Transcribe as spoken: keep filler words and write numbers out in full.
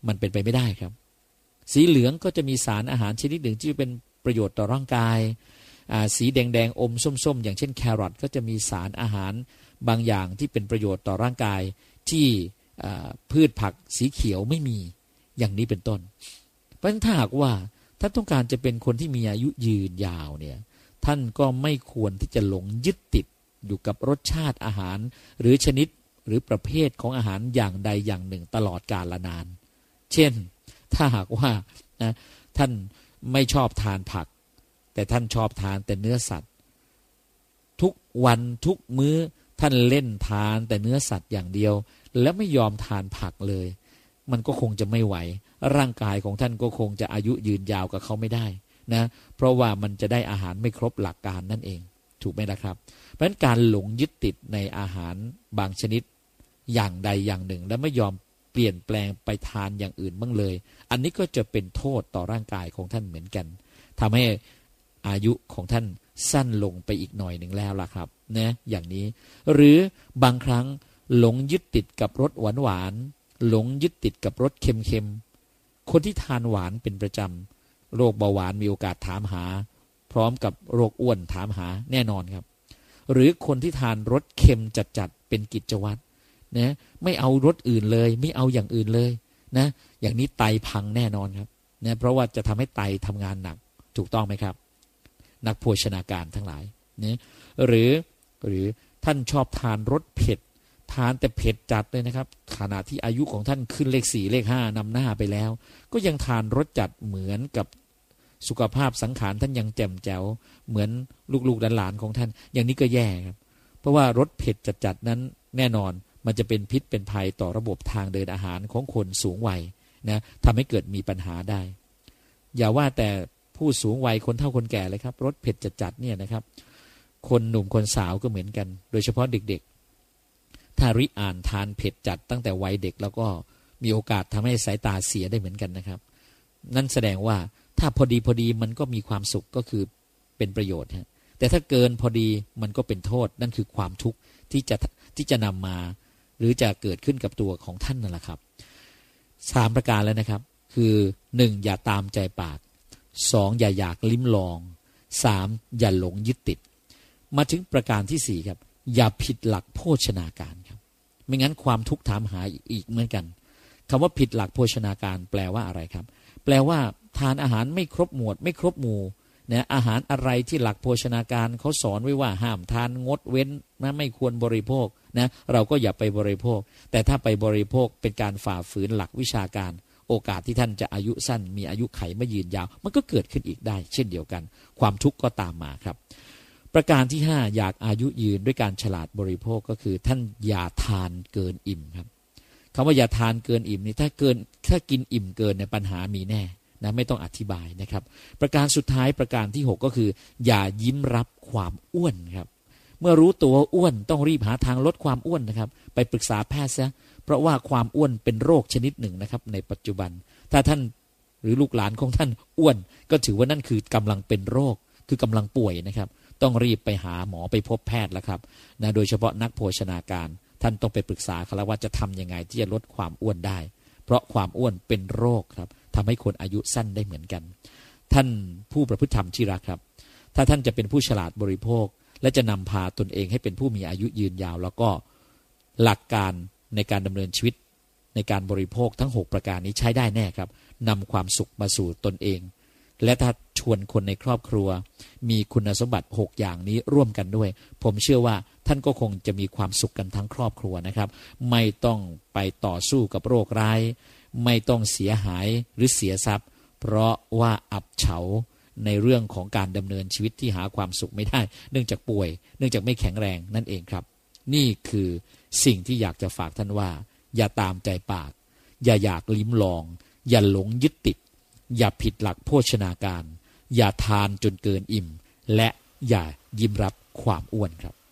มันเป็นไปไม่ได้ครับสีเหลืองก็จะมีสารอาหารชนิดหนึ่งที่เป็นประโยชน์ต่อร่างกายสีแดงๆอมส้มๆอย่างเช่นแครอทก็จะมีสารอาหารบางอย่างที่เป็นประโยชน์ต่อร่างกายที่พืชผักสีเขียวไม่มีอย่างนี้เป็นต้นเพราะฉะนั้นถ้าหากว่าท่านต้องการจะเป็นคนที่มีอายุยืนยาวเนี่ยท่านก็ไม่ควรที่จะหลงยึดติดอยู่กับรสชาติอาหารหรือชนิดหรือประเภทของอาหารอย่างใดอย่างหนึ่งตลอดกาลนานเช่นถ้าหากว่านะท่านไม่ชอบทานผักแต่ท่านชอบทานแต่เนื้อสัตว์ทุกวันทุกมื้อท่านเล่นทานแต่เนื้อสัตว์อย่างเดียวแล้วไม่ยอมทานผักเลยมันก็คงจะไม่ไหวร่างกายของท่านก็คงจะอายุยืนยาวกับเขาไม่ได้นะเพราะว่ามันจะได้อาหารไม่ครบหลักการนั่นเองถูกไหมล่ะครับเพราะฉะนั้นการหลงยึดติดในอาหารบางชนิดอย่างใดอย่างหนึ่งแล้วไม่ยอมเปลี่ยนแปลงไปทานอย่างอื่นบ้างเลยอันนี้ก็จะเป็นโทษต่อร่างกายของท่านเหมือนกันทำให้อายุของท่านสั้นลงไปอีกหน่อยหนึ่งแล้วล่ะครับนะอย่างนี้หรือบางครั้งหลงยึดติดกับรสหวานหวานหลงยึดติดกับรสเค็มๆคนที่ทานหวานเป็นประจำโรคเบาหวานมีโอกาสถามหาพร้อมกับโรคอ้วนถามหาแน่นอนครับหรือคนที่ทานรสเค็มจัดๆเป็นกิจวัตรนะไม่เอารสอื่นเลยไม่เอาอย่างอื่นเลยนะอย่างนี้ไตพังแน่นอนครับนะเพราะว่าจะทำให้ไตทำงานหนักถูกต้องไหมครับนักโภชนาการทั้งหลายนะหรือหรือท่านชอบทานรสเผ็ดทานแต่เผ็ดจัดเลยนะครับขณะที่อายุของท่านขึ้นเลขสี่เลขห้านำหน้าไปแล้วก็ยังทานรสจัดเหมือนกับสุขภาพสังขารท่านยังแจ่มแจ๋วเหมือนลูกๆหลานๆของท่านอย่างนี้ก็แย่ครับเพราะว่ารสเผ็ดจัดๆนั้นแน่นอนมันจะเป็นพิษเป็นภัยต่อระบบทางเดินอาหารของคนสูงวัยนะทำให้เกิดมีปัญหาได้อย่าว่าแต่ผู้สูงวัยคนเฒ่าคนแก่เลยครับรสเผ็ดจัดๆเนี่ยนะครับคนหนุ่มคนสาวก็เหมือนกันโดยเฉพาะเด็กๆถ้าริอ่านทานเผ็ดจัดตั้งแต่วัยเด็กแล้วก็มีโอกาสทำให้สายตาเสียได้เหมือนกันนะครับนั่นแสดงว่าถ้าพอดีพอดีมันก็มีความสุขก็คือเป็นประโยชน์ฮะแต่ถ้าเกินพอดีมันก็เป็นโทษนั่นคือความทุกข์ที่จะที่จะนำมาหรือจะเกิดขึ้นกับตัวของท่านนั่นแหละครับสามประการแล้วนะครับคือหนึ่งอย่าตามใจปากสองอย่าอยากลิ้มลองสามอย่าหลงยึดติดมาถึงประการที่สี่ครับอย่าผิดหลักโภชนาการครับไม่งั้นความทุกข์ถามหาอีกเหมือนกันคำว่าผิดหลักโภชนาการแปลว่าอะไรครับแปลว่าทานอาหารไม่ครบหมวดไม่ครบหมู่นะอาหารอะไรที่หลักโภชนาการเขาสอนไว้ว่าห้ามทานงดเว้นนะไม่ควรบริโภคนะเราก็อย่าไปบริโภคแต่ถ้าไปบริโภคเป็นการฝ่าฝืนหลักวิชาการโอกาสที่ท่านจะอายุสั้นมีอายุไขไม่ยืนยาวมันก็เกิดขึ้นอีกได้เช่นเดียวกันความทุกข์ก็ตามมาครับประการที่ห้าอยากอายุยืนด้วยการฉลาดบริโภคก็คือท่านอย่าทานเกินอิ่มครับคำว่าอย่าทานเกินอิ่มนี่ถ้าเกินถ้ากินอิ่มเกินในปัญหามีแน่นะไม่ต้องอธิบายนะครับประการสุดท้ายประการที่หกก็คืออย่ายิ้มรับความอ้วนครับเมื่อรู้ตัวอ้วนต้องรีบหาทางลดความอ้วนนะครับไปปรึกษาแพทย์ซะเพราะว่าความอ้วนเป็นโรคชนิดหนึ่งนะครับในปัจจุบันถ้าท่านหรือลูกหลานของท่านอ้วนก็ถือว่านั่นคือกำลังเป็นโรคคือกำลังป่วยนะครับต้องรีบไปหาหมอไปพบแพทย์แล้วครับนะโดยเฉพาะนักโภชนาการท่านต้องไปปรึกษาเขาแล้วว่าจะทำยังไงที่จะลดความอ้วนได้เพราะความอ้วนเป็นโรคครับทำให้คนอายุสั้นได้เหมือนกันท่านผู้ประพฤติธรรมที่รักครับถ้าท่านจะเป็นผู้ฉลาดบริโภคและจะนำพาตนเองให้เป็นผู้มีอายุยืนยาวแล้วก็หลักการในการดำเนินชีวิตในการบริโภคทั้งหกประการนี้ใช้ได้แน่ครับนำความสุขมาสู่ตนเองและถ้าชวนคนในครอบครัวมีคุณสมบัติหกอย่างนี้ร่วมกันด้วยผมเชื่อว่าท่านก็คงจะมีความสุขกันทั้งครอบครัวนะครับไม่ต้องไปต่อสู้กับโรคร้ายไม่ต้องเสียหายหรือเสียทรัพย์เพราะว่าอับเฉาในเรื่องของการดำเนินชีวิตที่หาความสุขไม่ได้เนื่องจากป่วยเนื่องจากไม่แข็งแรงนั่นเองครับนี่คือสิ่งที่อยากจะฝากท่านว่าอย่าตามใจปากอย่าอยากลิ้มลองอย่าหลงยึดติดอย่าผิดหลักโภชนาการอย่าทานจนเกินอิ่มและอย่ายิ้มรับความอ้วนครับ